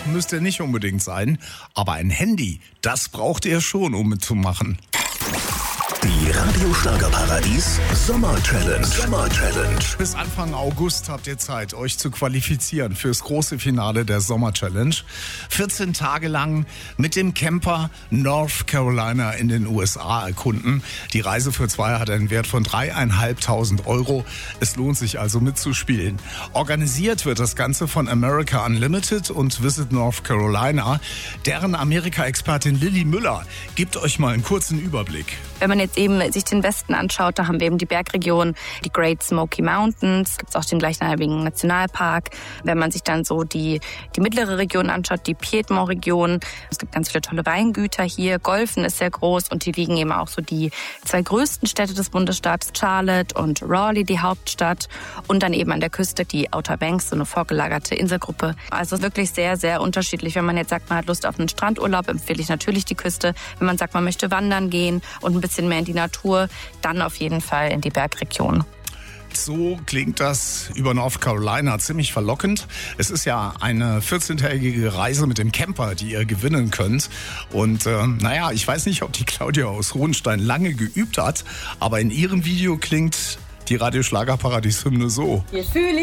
müsst ihr nicht unbedingt sein, aber ein Handy, das braucht ihr schon, um mitzumachen. Die Radio Schlagerparadies Sommer Challenge. Bis Anfang August habt ihr Zeit, euch zu qualifizieren fürs große Finale der Sommer Challenge. 14 Tage lang mit dem Camper North Carolina in den USA erkunden. Die Reise für zwei hat einen Wert von 3.500 €. Es lohnt sich also mitzuspielen. Organisiert wird das Ganze von America Unlimited und Visit North Carolina. Deren Amerika-Expertin Lilly Müller gibt euch mal einen kurzen Überblick. Wenn man jetzt eben sich den Westen anschaut, da haben wir eben die Bergregion, die Great Smoky Mountains, gibt es auch den gleichnamigen Nationalpark. Wenn man sich dann so die mittlere Region anschaut, die Piedmont-Region, es gibt ganz viele tolle Weingüter hier, Golfen ist sehr groß und hier liegen eben auch so die zwei größten Städte des Bundesstaates, Charlotte und Raleigh, die Hauptstadt, und dann eben an der Küste die Outer Banks, so eine vorgelagerte Inselgruppe. Also wirklich sehr, sehr unterschiedlich. Wenn man jetzt sagt, man hat Lust auf einen Strandurlaub, empfehle ich natürlich die Küste. Wenn man sagt, man möchte wandern gehen und ein bisschen mehr in die Natur, dann auf jeden Fall in die Bergregion. So klingt das über North Carolina ziemlich verlockend. Es ist ja eine 14-tägige Reise mit dem Camper, die ihr gewinnen könnt. Und ich weiß nicht, ob die Claudia aus Hohenstein lange geübt hat, aber in ihrem Video klingt die Radio Schlagerparadies-Hymne so.